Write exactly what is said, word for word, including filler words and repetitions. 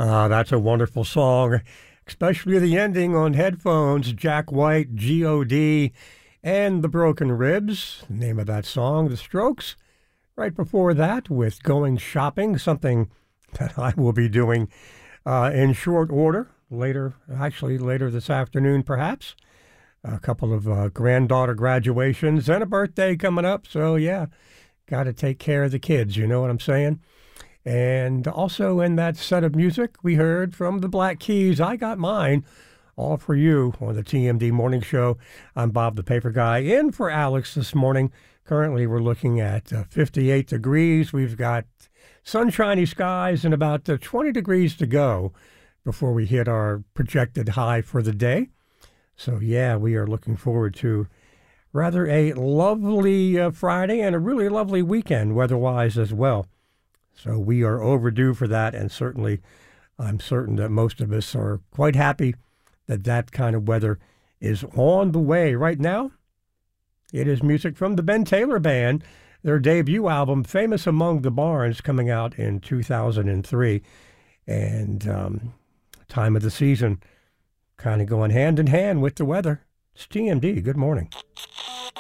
Ah, that's a wonderful song, especially the ending on headphones. Jack White, G O D, and the Broken Ribs, the name of that song. The Strokes, right before that with Going Shopping, something that I will be doing uh, in short order later, actually later this afternoon perhaps. A couple of uh, granddaughter graduations and a birthday coming up, so yeah, got to take care of the kids, you know what I'm saying? And also in that set of music, we heard from the Black Keys, I Got Mine, all for you on the T M D Morning Show. I'm Bob the Paper Guy, in for Alex this morning. Currently, we're looking at uh, fifty-eight degrees. We've got sunshiny skies and about uh, twenty degrees to go before we hit our projected high for the day. So, yeah, we are looking forward to rather a lovely uh, Friday and a really lovely weekend weather-wise as well. So we are overdue for that, and certainly I'm certain that most of us are quite happy that that kind of weather is on the way. Right now, it is music from the Ben Taylor Band, their debut album, Famous Among the Barns, coming out in two thousand three. And um, time of the season kind of going hand in hand with the weather. It's T M D. Good morning.